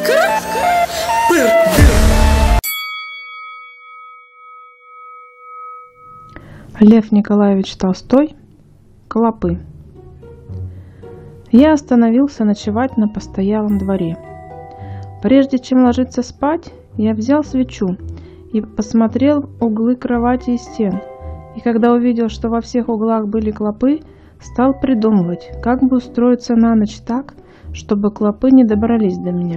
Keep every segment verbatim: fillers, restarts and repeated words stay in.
Лев Николаевич Толстой. Клопы. Я остановился ночевать на постоялом дворе. Прежде чем ложиться спать, я взял свечу и посмотрел в углы кровати и стен. И когда увидел, что во всех углах были клопы, стал придумывать, как бы устроиться на ночь так, чтобы клопы не добрались до меня.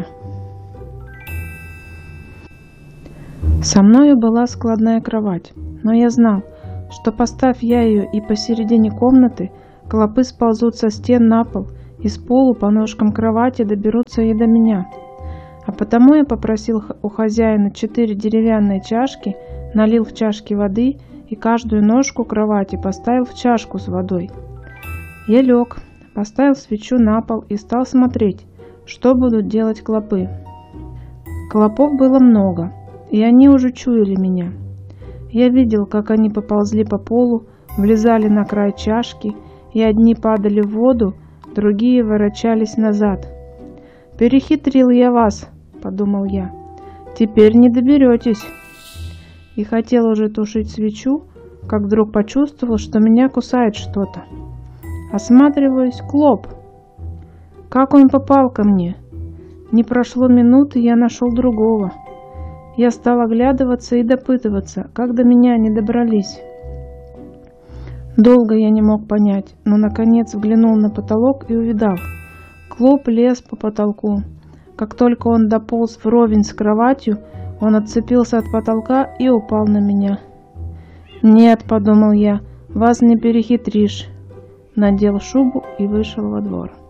Со мною была складная кровать, но я знал, что поставь я ее и посередине комнаты, клопы сползут со стен на пол и с полу по ножкам кровати доберутся и до меня. А потому я попросил у хозяина четыре деревянные чашки, налил в чашки воды и каждую ножку кровати поставил в чашку с водой. Я лег, поставил свечу на пол и стал смотреть, что будут делать клопы. Клопов было много, и они уже чуяли меня. Я видел, как они поползли по полу, влезали на край чашки, и одни падали в воду, другие ворочались назад. «Перехитрил я вас», — подумал я, — «теперь не доберетесь». И хотел уже тушить свечу, как вдруг почувствовал, что меня кусает что-то. Осматриваюсь, клоп. Как он попал ко мне? Не прошло минуты, я нашел другого. Я стал оглядываться и допытываться, как до меня они добрались. Долго я не мог понять, но наконец взглянул на потолок и увидал. Клоп лез по потолку. Как только он дополз вровень с кроватью, он отцепился от потолка и упал на меня. «Нет», — подумал я, — «вас не перехитришь». Надел шубу и вышел во двор.